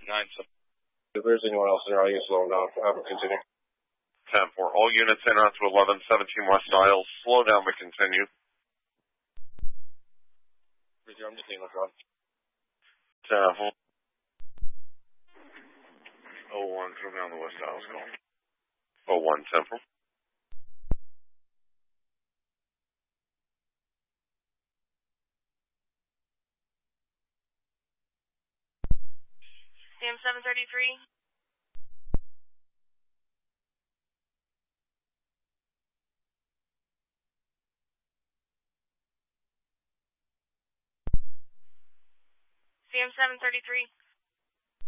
So if there's anyone else in there, I can slow them down. Continue. 10-4. All units in out to 1117 West Isles. Slow down, but continue. I'm just English, Ron. 10-4. 01, come down the West Isles call. 01, Temple. Sam 733. Sam 733.